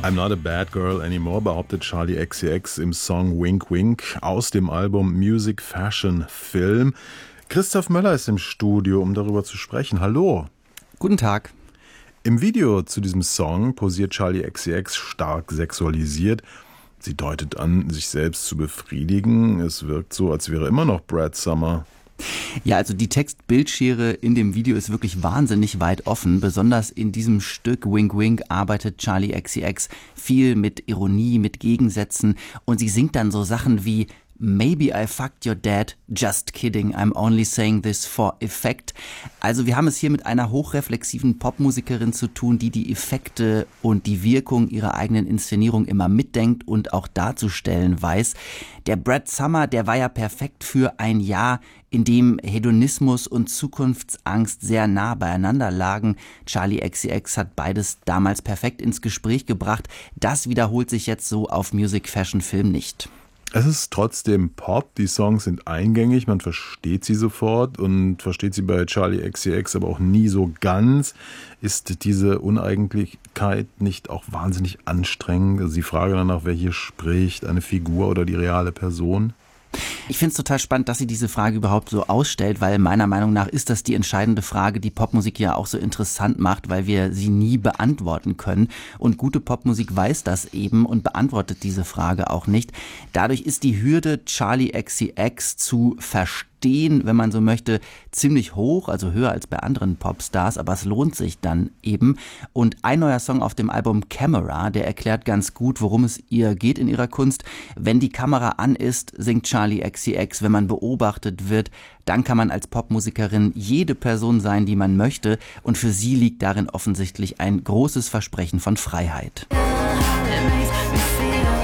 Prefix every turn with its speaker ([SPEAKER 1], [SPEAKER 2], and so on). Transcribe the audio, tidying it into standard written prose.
[SPEAKER 1] I'm not a bad girl anymore, behauptet Charli XCX im Song Wink Wink aus dem Album Music Fashion Film. Christoph Möller ist im Studio, um darüber zu sprechen. Hallo.
[SPEAKER 2] Guten Tag.
[SPEAKER 1] Im Video zu diesem Song posiert Charli XCX stark sexualisiert. Sie deutet an, sich selbst zu befriedigen. Es wirkt so, als wäre immer noch Brad Summer.
[SPEAKER 2] Ja, also die Text-Bildschere in dem Video ist wirklich wahnsinnig weit offen. Besonders in diesem Stück Wink Wink arbeitet Charli XCX viel mit Ironie, mit Gegensätzen. Und sie singt dann so Sachen wie Maybe I fucked your dad, just kidding, I'm only saying this for effect. Also wir haben es hier mit einer hochreflexiven Popmusikerin zu tun, die die Effekte und die Wirkung ihrer eigenen Inszenierung immer mitdenkt und auch darzustellen weiß. Der Brad Summer, der war ja perfekt für ein Jahr, in dem Hedonismus und Zukunftsangst sehr nah beieinander lagen. Charli XCX hat beides damals perfekt ins Gespräch gebracht. Das wiederholt sich jetzt so auf Music Fashion Film nicht.
[SPEAKER 1] Es ist trotzdem Pop, die Songs sind eingängig, man versteht sie sofort und versteht sie bei Charli XCX aber auch nie so ganz. Ist diese Uneigentlichkeit nicht auch wahnsinnig anstrengend? Also die Frage danach, wer hier spricht, eine Figur oder die reale Person?
[SPEAKER 2] Ich finde es total spannend, dass sie diese Frage überhaupt so ausstellt, weil meiner Meinung nach ist das die entscheidende Frage, die Popmusik ja auch so interessant macht, weil wir sie nie beantworten können. Und gute Popmusik weiß das eben und beantwortet diese Frage auch nicht. Dadurch ist die Hürde, Charli XCX zu verstehen, wenn man so möchte, ziemlich hoch, also höher als bei anderen Popstars, aber es lohnt sich dann eben. Und ein neuer Song auf dem Album Camera, der erklärt ganz gut, worum es ihr geht in ihrer Kunst. Wenn die Kamera an ist, singt Charli XCX. Wenn man beobachtet wird, dann kann man als Popmusikerin jede Person sein, die man möchte. Und für sie liegt darin offensichtlich ein großes Versprechen von Freiheit.
[SPEAKER 3] It makes me feel